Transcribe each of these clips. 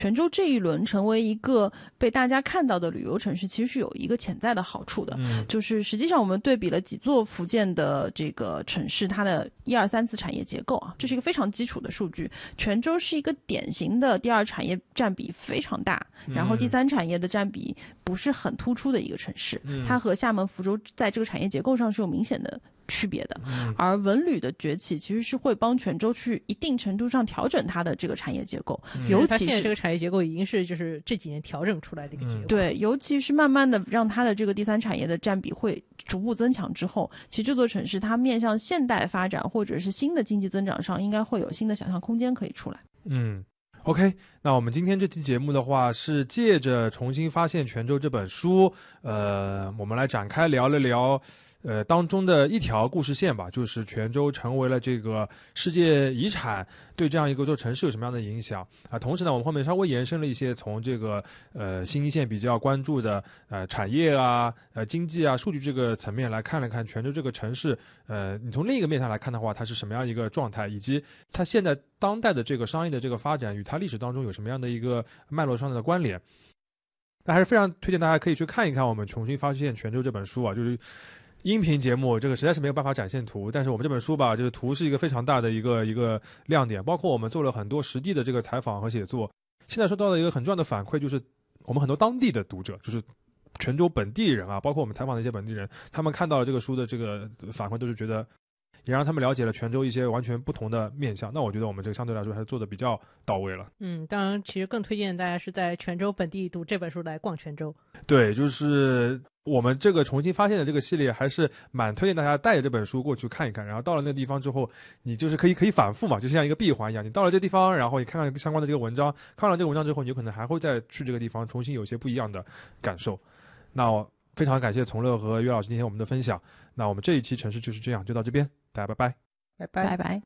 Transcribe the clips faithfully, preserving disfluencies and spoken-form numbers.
泉州这一轮成为一个被大家看到的旅游城市，其实是有一个潜在的好处的，嗯、就是实际上我们对比了几座福建的这个城市，它的一二三次产业结构啊，这是一个非常基础的数据。泉州是一个典型的第二产业占比非常大，然后第三产业的占比不是很突出的一个城市，嗯、它和厦门、福州在这个产业结构上是有明显的区别的，嗯、而文旅的崛起其实是会帮泉州去一定程度上调整它的这个产业结构， 嗯、 尤其是它现在这个产业结构已经是就是这几年调整出来的一个结构，嗯、 对，尤其是慢慢的让它的这个第三产业的占比会逐步增强之后，其实这座城市它面向现代发展或者是新的经济增长上，应该会有新的想象空间可以出来。 嗯。OK， 那我们今天这期节目的话是借着重新发现泉州这本书，呃，我们来展开聊了聊呃当中的一条故事线吧，就是泉州成为了这个世界遗产，对这样一个座城市有什么样的影响啊？同时呢，我们后面稍微延伸了一些从这个呃新一线比较关注的呃产业啊、呃经济啊、数据这个层面来看了看泉州这个城市，呃，你从另一个面上来看的话，它是什么样一个状态，以及它现在当代的这个商业的这个发展与它历史当中有什么样的一个脉络上的关联。那还是非常推荐大家可以去看一看我们重新发现泉州这本书啊，就是音频节目这个实在是没有办法展现图，但是我们这本书吧，就是图是一个非常大的一个一个亮点，包括我们做了很多实地的这个采访和写作。现在收到的一个很重要的反馈就是我们很多当地的读者，就是泉州本地人啊，包括我们采访的一些本地人，他们看到了这个书的这个反馈，都是觉得也让他们了解了泉州一些完全不同的面向。那我觉得我们这个相对来说还是做的比较到位了。 嗯，当然其实更推荐大家是在泉州本地读这本书来逛泉州。 对，就是我们这个重新发现的这个系列还是蛮推荐大家带着这本书过去看一看，然后到了那个地方之后，你就是可以可以反复嘛，就像一个闭环一样，你到了这个地方，然后你看看相关的这个文章，看完了这个文章之后，你有可能还会再去这个地方重新有一些不一样的感受。那我非常感谢从乐和岳老师今天我们的分享。那我们这一期城市就是这样就到这边，大家拜拜拜拜拜拜。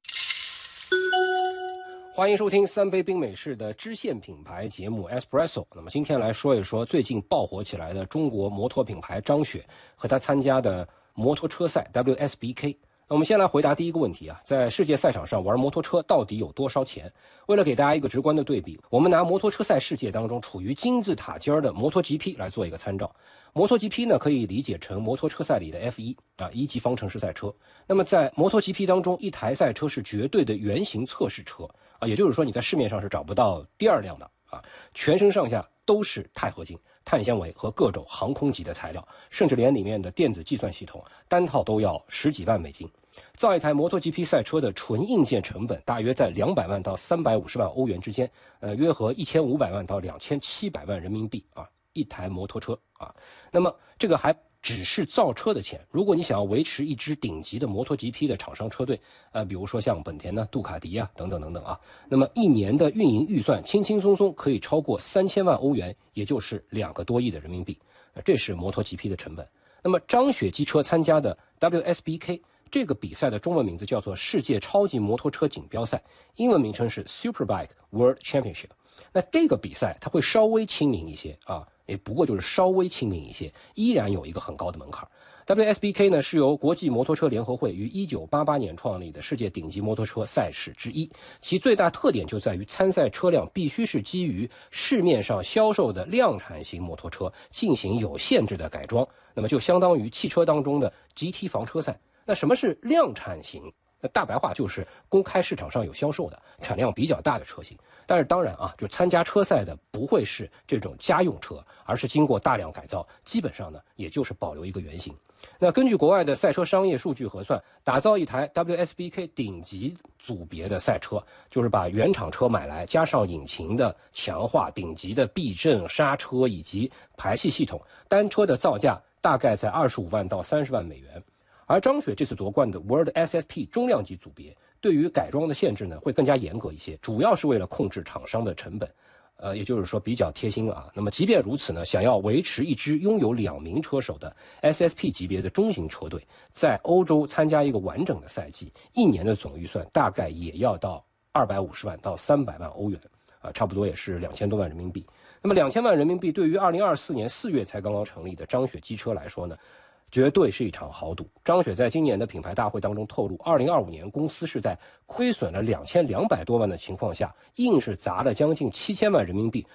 欢迎收听三杯冰美式的支线品牌节目 Espresso。 那么今天来说一说最近爆火起来的中国摩托品牌张雪和他参加的摩托车赛 W S B K。 那我们先来回答第一个问题啊，在世界赛场上玩摩托车到底有多烧钱？为了给大家一个直观的对比，我们拿摩托车赛世界当中处于金字塔尖的摩托 G P 来做一个参照。摩托 G P 呢，可以理解成摩托车赛里的 F 一 啊，一级方程式赛车。那么在摩托 G P 当中，一台赛车是绝对的原型测试车啊，也就是说你在市面上是找不到第二辆的啊，全身上下都是钛合金、碳纤维和各种航空级的材料，甚至连里面的电子计算系统单套都要十几万美金。造一台摩托 G P 赛车的纯硬件成本大约在两百万到三百五十万欧元之间，呃，约合一千五百万到两千七百万人民币啊，一台摩托车啊。那么这个还只是造车的钱，如果你想要维持一支顶级的摩托 G P 的厂商车队，呃，比如说像本田呢、杜卡迪啊等等等等啊，那么一年的运营预算轻轻松松可以超过三千万欧元，也就是两个多亿的人民币，呃，这是摩托 G P 的成本。那么张雪机车参加的 W S B K 这个比赛的中文名字叫做世界超级摩托车锦标赛，英文名称是 Superbike World Championship。 那这个比赛它会稍微亲民一些啊，也不过就是稍微亲民一些，依然有一个很高的门槛。 W S B K 呢是由国际摩托车联合会于一九八八年创立的世界顶级摩托车赛事之一，其最大特点就在于参赛车辆必须是基于市面上销售的量产型摩托车进行有限制的改装，那么就相当于汽车当中的 G T 房车赛。那什么是量产型？那大白话就是公开市场上有销售的产量比较大的车型。但是当然啊，就参加车赛的不会是这种家用车，而是经过大量改造，基本上呢也就是保留一个原型。那根据国外的赛车商业数据核算，打造一台 W S B K 顶级组别的赛车，就是把原厂车买来，加上引擎的强化、顶级的避震、刹车以及排气系统，单车的造价大概在二十五万到三十万美元。而张雪这次夺冠的 World S S P 中量级组别，对于改装的限制呢会更加严格一些，主要是为了控制厂商的成本，呃，也就是说比较贴心啊。那么即便如此呢，想要维持一支拥有两名车手的 S S P 级别的中型车队，在欧洲参加一个完整的赛季，一年的总预算大概也要到二百五十万到三百万欧元，啊，差不多也是两千多万人民币。那么两千万人民币对于二零二四年四月才刚刚成立的张雪机车来说呢， 绝对是一场豪赌。张雪在今年的品牌大会当中透露，二零二五年公司是在亏损了两千两百多万的情况下，硬是砸了将近七千万人民币